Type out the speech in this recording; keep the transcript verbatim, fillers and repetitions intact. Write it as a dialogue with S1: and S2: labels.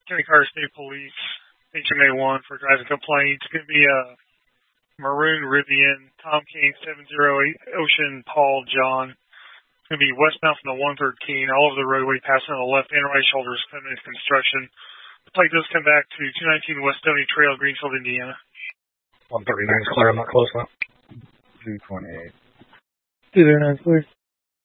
S1: County Carter State Police, H M A one for driving complaint. It's going to be a Maroon Rivian, Tom Kane seven zero eight Ocean Paul John. It's going to be westbound from the one thirteen, all over the roadway, passing on the left and right shoulders, permanent construction. The plate does come back to two nineteen West Stony Trail, Greenfield, Indiana.
S2: one thirty-nine is clear. I'm not close enough.
S3: two twenty-eight.
S4: two thirty-nine is clear.